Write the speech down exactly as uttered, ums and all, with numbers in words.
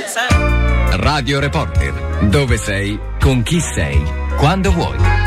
Radio Reporter, dove sei, con chi sei, quando vuoi.